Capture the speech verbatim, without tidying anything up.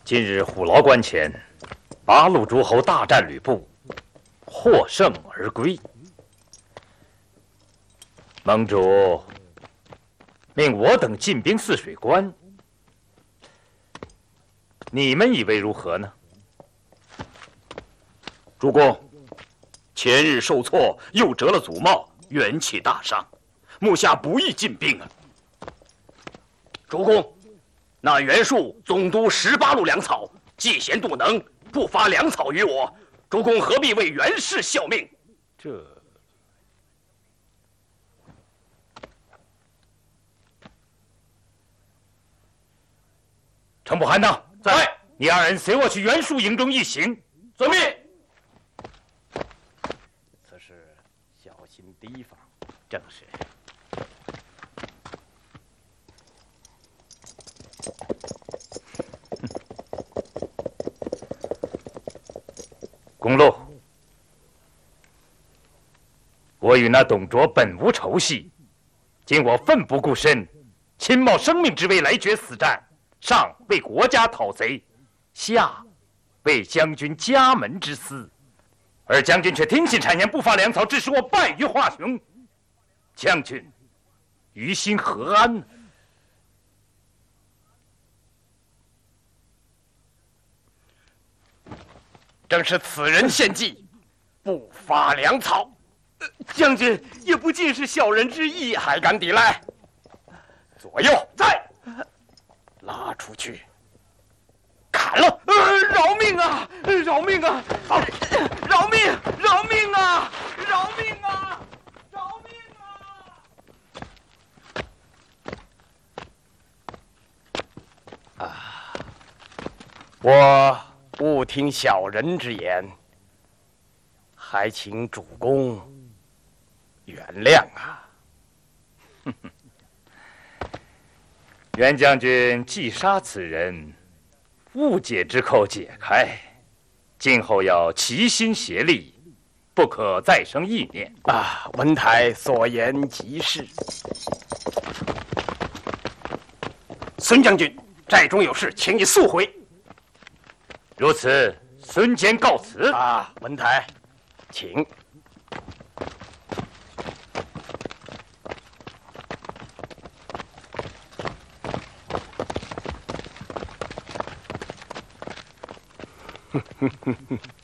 今日虎牢关前，八路诸侯大战吕布，获胜而归。盟主命我等进兵泗水关，你们以为如何呢？ 主公，前日受挫，又折了祖帽，元气大伤，目下不宜进兵啊。主公，那袁术总督十八路粮草，嫉贤妒能，不发粮草于我，主公何必为袁氏效命？ 这。程普涵呢？ 在。 你二人随我去袁术营中一行。 遵命。 此事小心提防。正是。公路，我与那董卓本无仇隙，今我奋不顾身，亲冒生命之危来决死战，上为国家讨贼，下为将军家门之私，而将军却听信谗言，不发粮草，致使我败于华雄。将军于心何安呢？ 正是此人献计，不发粮草。呃、将军也不尽是小人之意，还敢抵赖？左右在，拉出去，砍了！呃，饶命啊！饶命啊！好，饶命！饶命啊！饶命啊！饶命啊！啊！我误听小人之言，还请主公原谅啊！ 袁将军既杀此人，误解之扣解开，今后要齐心协力，不可再生意念啊！文台所言极是。孙将军，寨中有事，请你速回。 如此，孙坚告辞。 啊，文台，请。哼哼哼哼。